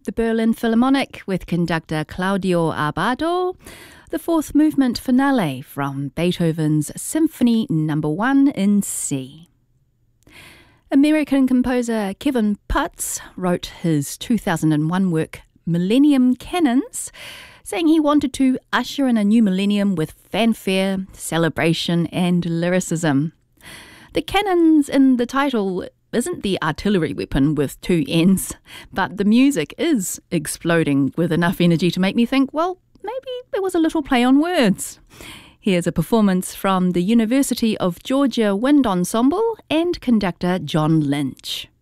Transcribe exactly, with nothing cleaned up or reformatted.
The Berlin Philharmonic with conductor Claudio Abbado, the fourth movement finale from Beethoven's Symphony Number one in C. American composer Kevin Putz wrote his two thousand one work Millennium Canons, saying he wanted to usher in a new millennium with fanfare, celebration and lyricism. The cannons in the title isn't the artillery weapon with two ends, but the music is exploding with enough energy to make me think, well, maybe there was a little play on words. Here's a performance from the University of Georgia Wind Ensemble and conductor John Lynch.